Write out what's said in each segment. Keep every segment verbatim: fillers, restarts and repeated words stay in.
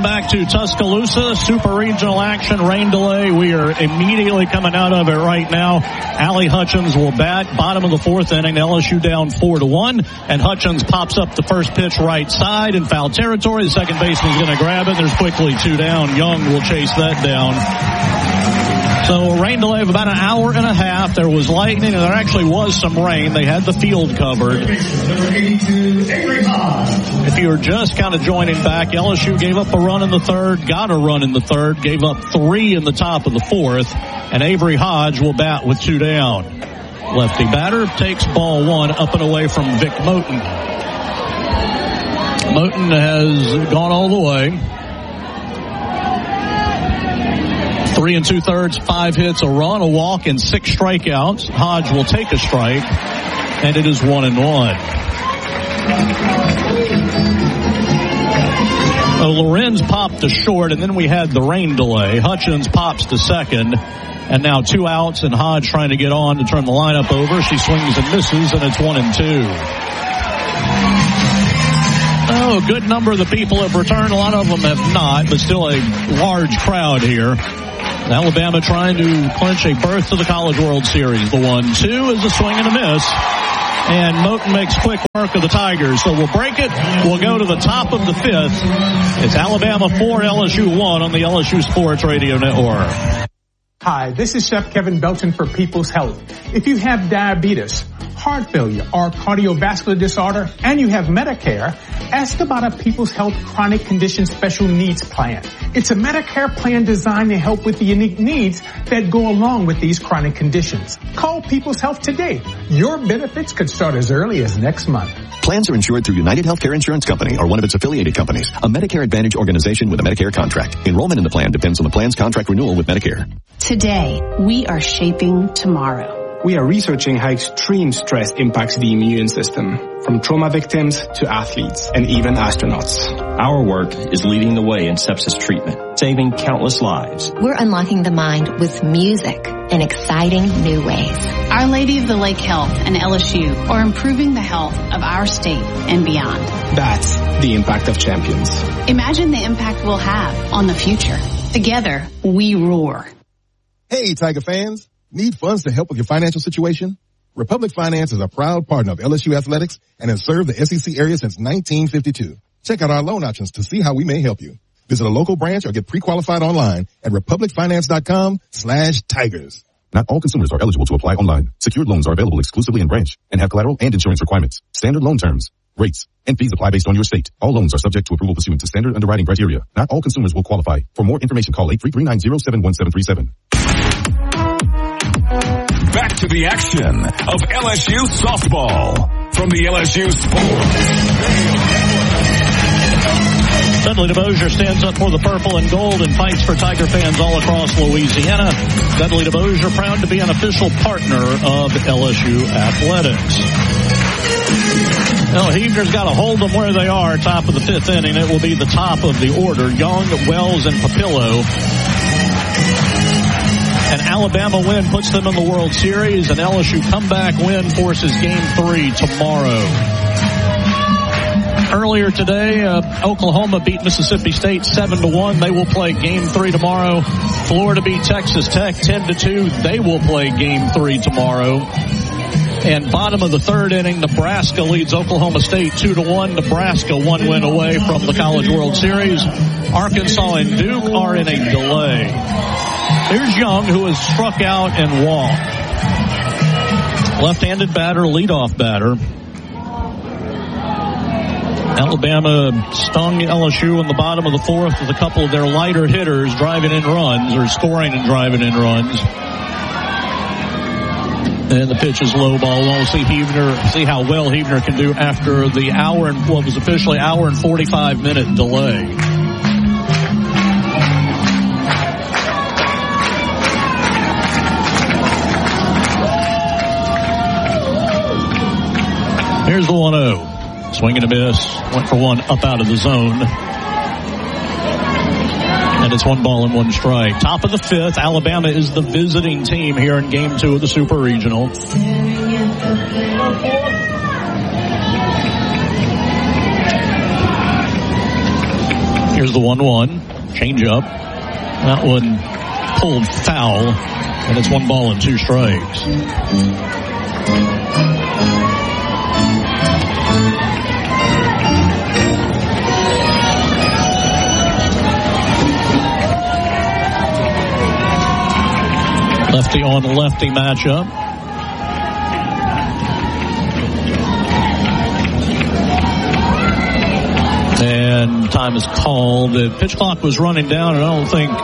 Welcome back to Tuscaloosa, Super Regional action, rain delay. We are immediately coming out of it right now. Allie Hutchins will bat, bottom of the fourth inning, L S U down four to one, and Hutchins pops up the first pitch right side in foul territory. The second baseman's going to grab it. There's quickly two down. Young will chase that down. So rain delay of about an hour and a half. There was lightning, and there actually was some rain. They had the field covered. If you were just kind of joining back, L S U gave up a run in the third, got a run in the third, gave up three in the top of the fourth, and Avery Hodge will bat with two down. Lefty batter takes ball one up and away from Vic Moten. Moten has gone all the way. Three and two-thirds, five hits, a run, a walk, and six strikeouts. Hodge will take a strike, and it is one and one. So Lorenz popped to short, and then we had the rain delay. Hutchins pops to second, and now two outs, and Hodge trying to get on to turn the lineup over. She swings and misses, and it's one and two. Oh, a good number of the people have returned. A lot of them have not, but still a large crowd here. Alabama trying to clinch a berth to the College World Series. The one two is a swing and a miss. And Moten makes quick work of the Tigers. So we'll break it. We'll go to the top of the fifth. It's Alabama four, L S U one on the L S U Sports Radio Network. Hi, this is Chef Kevin Belton for People's Health. If you have diabetes, heart failure, or cardiovascular disorder, and you have Medicare, ask about a People's Health Chronic Condition Special Needs Plan. It's a Medicare plan designed to help with the unique needs that go along with these chronic conditions. Call People's Health today. Your benefits could start as early as next month. Plans are insured through United Healthcare Insurance Company or one of its affiliated companies, a Medicare Advantage organization with a Medicare contract. Enrollment in the plan depends on the plan's contract renewal with Medicare. Today, we are shaping tomorrow. We are researching how extreme stress impacts the immune system, from trauma victims to athletes and even astronauts. Our work is leading the way in sepsis treatment, saving countless lives. We're unlocking the mind with music in exciting new ways. Our Lady of the Lake Health and L S U are improving the health of our state and beyond. That's the impact of champions. Imagine the impact we'll have on the future. Together, we roar. Hey, Tiger fans. Need funds to help with your financial situation? Republic Finance is a proud partner of L S U Athletics and has served the S E C area since nineteen fifty-two. Check out our loan options to see how we may help you. Visit a local branch or get pre-qualified online at republicfinance.com slash tigers. Not all consumers are eligible to apply online. Secured loans are available exclusively in branch and have collateral and insurance requirements. Standard loan terms, rates, and fees apply based on your state. All loans are subject to approval pursuant to standard underwriting criteria. Not all consumers will qualify. For more information, call eight three three, nine zero seven, one seven three seven. Back to the action of L S U softball from the L S U Sports. Dudley DeBosier stands up for the purple and gold and fights for Tiger fans all across Louisiana. Dudley DeBosier proud to be an official partner of L S U Athletics. Well, Huebner's got to hold them where they are, top of the fifth inning. It will be the top of the order. Young, Wells, and Papillo. An Alabama win puts them in the World Series. An L S U comeback win forces Game three tomorrow. Earlier today, uh, Oklahoma beat Mississippi State seven to one. They will play Game three tomorrow. Florida beat Texas Tech ten to two. They will play Game three tomorrow. And bottom of the third inning, Nebraska leads Oklahoma State two to one. Nebraska one win away from the College World Series. Arkansas and Duke are in a delay. Here's Young, who has struck out and walked. Left-handed batter, leadoff batter. Alabama stung L S U in the bottom of the fourth with a couple of their lighter hitters driving in runs, or scoring and driving in runs. And the pitch is low ball. We'll see Huebner, see how well Huebner can do after the hour and what was officially hour and forty-five minute delay. Here's the one oh. Swing and a miss. Went for one up out of the zone. And it's one ball and one strike. Top of the fifth. Alabama is the visiting team here in Game two of the Super Regional. Here's the one one. Change up. That one pulled foul, and it's one ball and two strikes. Lefty on lefty matchup. And time is called. The pitch clock was running down, and I don't think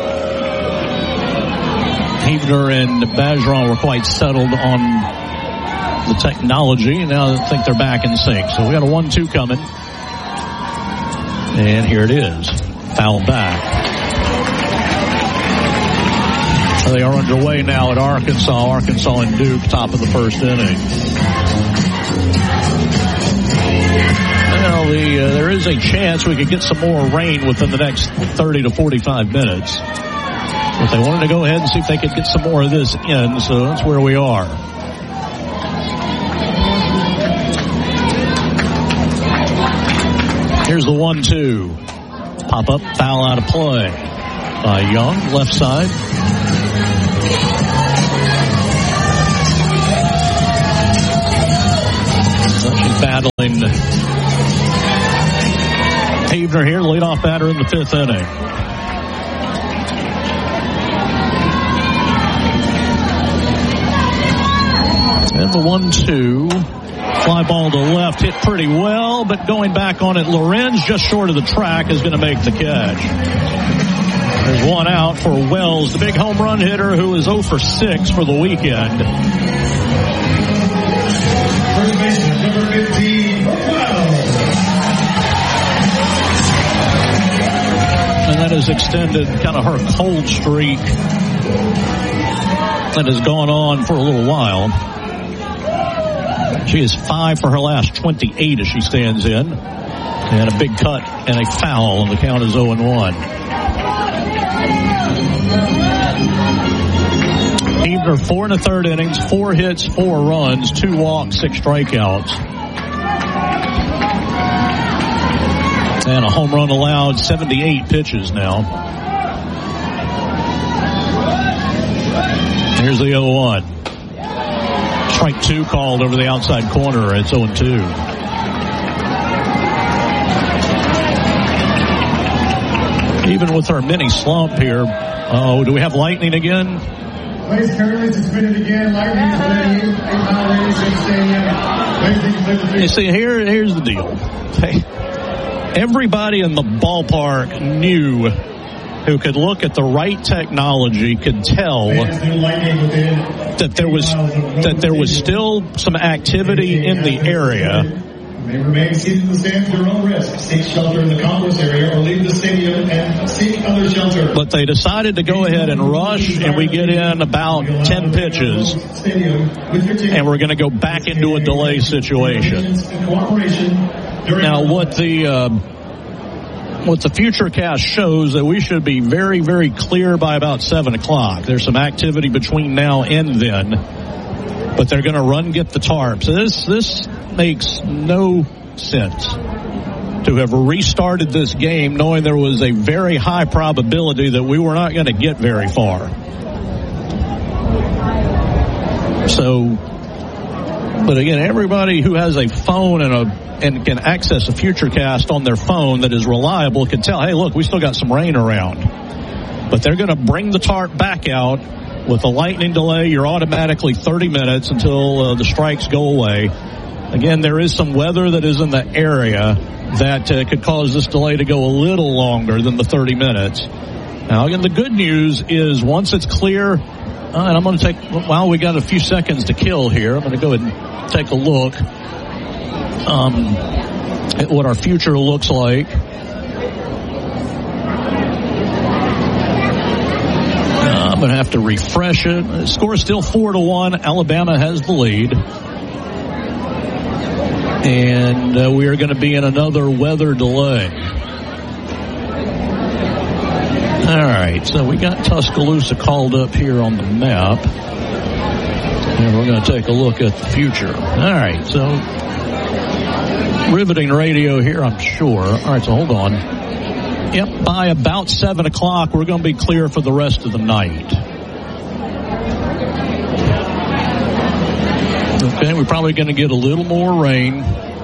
Huebner and Bergeron were quite settled on the technology. And now I think they're back in sync. So we got a one two coming. And here it is. Foul back. They are underway now at Arkansas. Arkansas and Duke, top of the first inning. Well, the, uh, there is a chance we could get some more rain within the next thirty to forty-five minutes. But they wanted to go ahead and see if they could get some more of this in, so that's where we are. Here's the one two. Pop up, foul out of play by Young, left side. She's battling Huebner here, leadoff batter in the fifth inning. And the one two. Fly ball to left, hit pretty well, but going back on it, Lorenz just short of the track is going to make the catch. There's one out for Wells, the big home run hitter who is oh for six for the weekend. First baseman, number fifteen, Wells. And that has extended kind of her cold streak that has gone on for a little while. She is five for her last twenty-eight as she stands in. And a big cut and a foul, and the count is oh and one. Huebner, four in the third innings, four hits, four runs, two walks, six strikeouts. And a home run allowed, seventy-eight pitches now. Here's the oh one. Strike two called over the outside corner. It's oh and two. Even with our mini slump here. Oh, do we have lightning again? Place currently suspended again. Lightning is eight mile radius stadium. You see, here, here's the deal. Everybody in the ballpark knew, who could look at the right technology, could tell that there was that there was still some activity in the area. They remain seated in the stands at their own risk. Seek shelter in the concourse area or leave the stadium and seek other shelter. But they decided to go ahead and rush, and we get in about ten pitches, and we're going to go back into a delay situation. Now, what the uh, what the FutureCast shows that we should be very, very clear by about seven o'clock. There's some activity between now and then, but they're going to run get the tarp. So this this makes no sense to have restarted this game knowing there was a very high probability that we were not going to get very far. So, but again, everybody who has a phone and a and can access a FutureCast on their phone that is reliable can tell, hey, look, we still got some rain around. But they're going to bring the tarp back out. With a lightning delay, you're automatically thirty minutes until uh, the strikes go away. Again, there is some weather that is in the area that uh, could cause this delay to go a little longer than the thirty minutes. Now, again, the good news is once it's clear, uh, and I'm going to take, well, we got a few seconds to kill here. I'm going to go ahead and take a look um, at what our future looks like. I'm going to have to refresh it. The score is still four to one. Alabama has the lead. And uh, we are going to be in another weather delay. All right, so we got Tuscaloosa called up here on the map. And we're going to take a look at the future. All right, so riveting radio here, I'm sure. All right, so hold on. Yep, by about seven o'clock, we're going to be clear for the rest of the night. Okay, we're probably going to get a little more rain.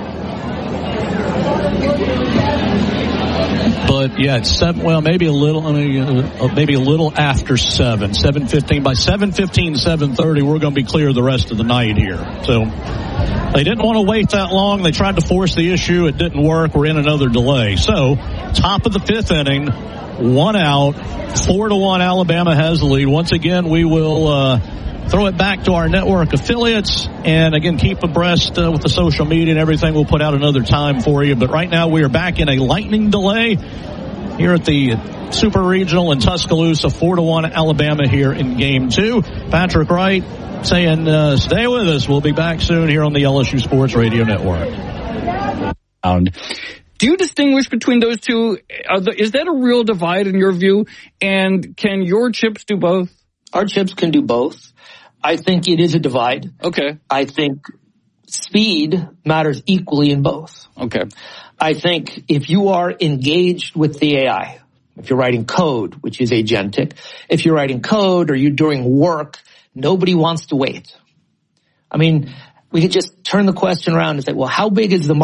But yeah, it's seven. Well, maybe a little. I mean, uh, maybe a little after seven, seven fifteen. By seven fifteen, seven thirty, we're going to be clear the rest of the night here. So they didn't want to wait that long. They tried to force the issue. It didn't work. We're in another delay. So top of the fifth inning, one out, four to one. Alabama has the lead. Once again, we will uh, throw it back to our network affiliates, and again, keep abreast uh, with the social media and everything. We'll put out another time for you. But right now, we are back in a lightning delay here at the Super Regional in Tuscaloosa, four to one Alabama here in game two. Patrick Wright saying, uh, stay with us. We'll be back soon here on the L S U Sports Radio Network. Do you distinguish between those two? Are the, is that a real divide in your view? And can your chips do both? Our chips can do both. I think it is a divide. Okay. I think speed matters equally in both. Okay. I think if you are engaged with the A I, if you're writing code, which is agentic, if you're writing code or you're doing work, nobody wants to wait. I mean, we could just turn the question around and say, well, how big is the market?